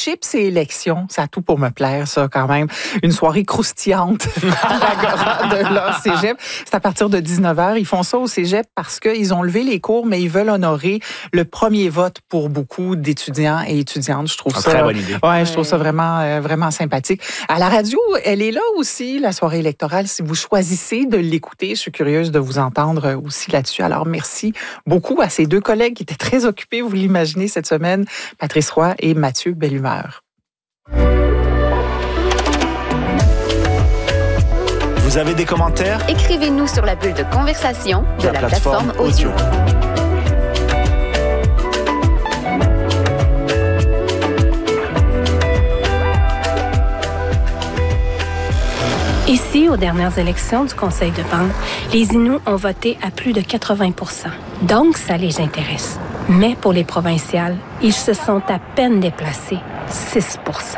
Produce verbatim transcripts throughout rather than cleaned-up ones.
chips et élections, ça a tout pour me plaire, ça, quand même. Une soirée croustillante à l'Agora de leur cégep. C'est à partir de dix-neuf heures. Ils font ça au cégep parce qu'ils ont levé les cours, mais ils veulent honorer le premier vote pour beaucoup d'étudiants et étudiantes. Je trouve une ça... très bonne idée. Ouais, ouais, je trouve ça vraiment, euh, vraiment sympathique. À la radio, elle est là aussi, la soirée électorale. Si vous choisissez de l'écouter, je suis curieuse de vous entendre aussi là-dessus. Alors, merci beaucoup à ces deux collègues qui étaient très occupés, vous l'imaginez, cette semaine, Patrice Roy et Mathieu Bellumeur. Vous avez des commentaires? Écrivez-nous sur la bulle de conversation de la, la plateforme, plateforme audio. audio. Ici, aux dernières élections du Conseil de vente, les Inuits ont voté à plus de quatre-vingts pour cent. Donc, ça les intéresse. Mais pour les provinciales, ils se sont à peine déplacés, six pour cent.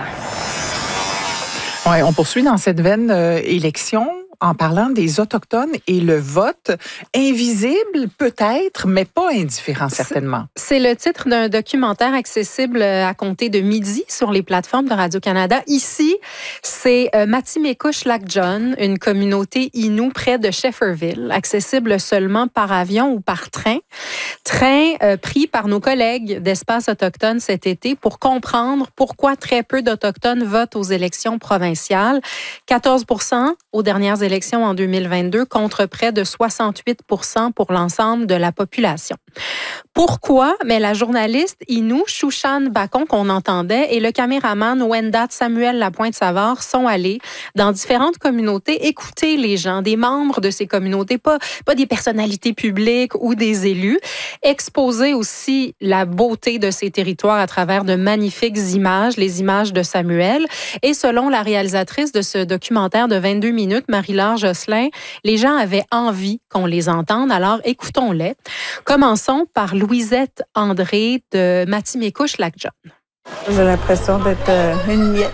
Ouais, on poursuit dans cette veine euh, élection en parlant des Autochtones et le vote invisible peut-être, mais pas indifférent certainement. C'est le titre d'un documentaire accessible à compter de midi sur les plateformes de Radio-Canada. Ici, c'est euh, Matimekush-Lac-John, une communauté Innu près de Shefferville, accessible seulement par avion ou par train. Train euh, pris par nos collègues d'Espace autochtone cet été pour comprendre pourquoi très peu d'Autochtones votent aux élections provinciales. quatorze pour cent aux dernières élections en deux mille vingt-deux contre près de soixante-huit pour cent pour l'ensemble de la population. Pourquoi? Mais la journaliste Innu, Shushan Bacon, qu'on entendait, et le caméraman Wendat Samuel Lapointe-Savard sont allés dans différentes communautés écouter les gens, des membres de ces communautés, pas, pas des personnalités publiques ou des élus, exposer aussi la beauté de ces territoires à travers de magnifiques images, les images de Samuel. Et selon la réalisatrice de ce documentaire de vingt-deux minutes, Marie-Laure Josselin, les gens avaient envie qu'on les entende, alors écoutons-les. Commençons par Louisette André de Matimekush-Lac-John. J'ai l'impression d'être euh, une miette,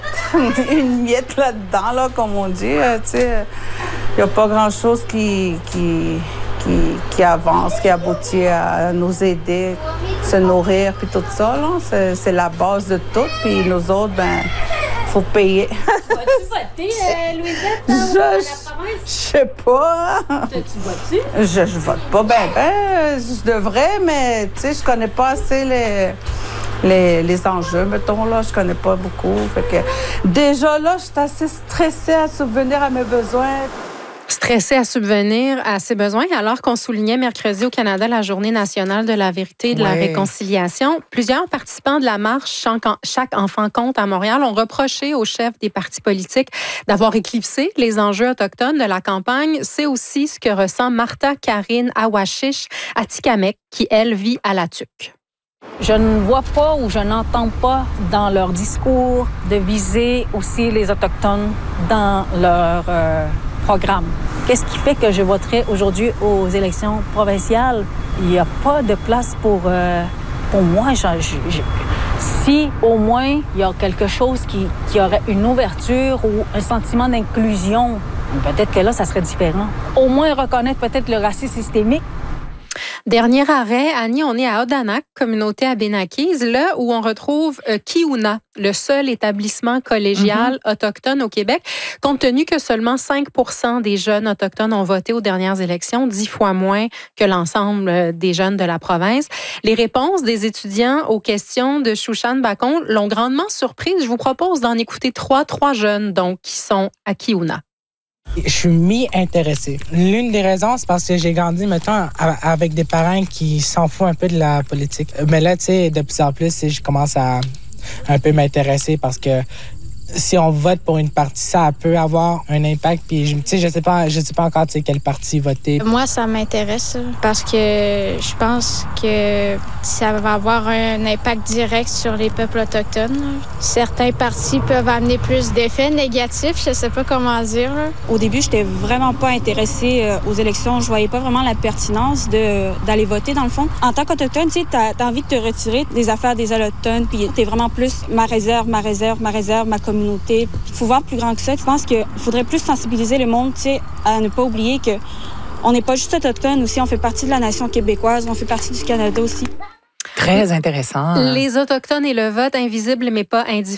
une miette là-dedans, là, comme on dit. Euh, tu sais, il n'y a pas grand-chose qui, qui, qui, qui avance, qui aboutit à nous aider, se nourrir, puis tout ça. Là, c'est, c'est la base de tout. Puis nous autres, ben, faut payer. Vas-tu voter, euh, Louisette, dans je, la province? Je sais pas. Tu votes-tu? Je, je vote pas. Ben, ben, je devrais, mais tu sais, je connais pas assez les... Les, les enjeux, mettons, là, je connais pas beaucoup. Fait que déjà, là, je suis assez stressée à subvenir à mes besoins. Stressée à subvenir à ses besoins, alors qu'on soulignait mercredi au Canada la Journée nationale de la vérité et de ouais. la réconciliation. Plusieurs participants de la marche Chaque, Chaque enfant compte à Montréal ont reproché aux chefs des partis politiques d'avoir éclipsé les enjeux autochtones de la campagne. C'est aussi ce que ressent Martha Karine Awashish Atikamek, qui, elle, vit à La Tuque. Je ne vois pas ou je n'entends pas dans leur discours de viser aussi les Autochtones dans leur euh, programme. Qu'est-ce qui fait que je voterai aujourd'hui aux élections provinciales? Il n'y a pas de place pour, euh, pour moi. Je, je, je, si au moins il y a quelque chose qui, qui aurait une ouverture ou un sentiment d'inclusion, peut-être que là, ça serait différent. Au moins reconnaître peut-être le racisme systémique. Dernier arrêt, Annie, on est à Odanak, communauté abénaquise, là où on retrouve euh, Kiuna, le seul établissement collégial mm-hmm. autochtone au Québec. Compte tenu que seulement cinq pour cent des jeunes autochtones ont voté aux dernières élections, dix fois moins que l'ensemble des jeunes de la province, les réponses des étudiants aux questions de Shushan Bacon l'ont grandement surprise. Je vous propose d'en écouter trois, trois jeunes donc qui sont à Kiuna. Je suis mi-intéressé. L'une des raisons, c'est parce que j'ai grandi, mettons, avec des parents qui s'en foutent un peu de la politique. Mais là, tu sais, de plus en plus, je commence à un peu m'intéresser parce que si on vote pour une partie, ça peut avoir un impact. Puis, tu sais, je sais pas, je sais pas encore, tu sais, quelle partie voter. Moi, ça m'intéresse parce que je pense que ça va avoir un impact direct sur les peuples autochtones. Certains partis peuvent amener plus d'effets négatifs, je sais pas comment dire. Au début, j'étais vraiment pas intéressée aux élections. Je voyais pas vraiment la pertinence de, d'aller voter, dans le fond. En tant qu'Autochtone, tu sais, t'as, t'as envie de te retirer des affaires des Autochtones, puis t'es vraiment plus ma réserve, ma réserve, ma réserve, ma communauté. Il faut voir plus grand que ça. Je pense qu'il faudrait plus sensibiliser le monde, tu sais, à ne pas oublier que on n'est pas juste autochtone aussi, on fait partie de la nation québécoise, on fait partie du Canada aussi. Très intéressant. Les Autochtones et le vote invisible mais pas indifférent.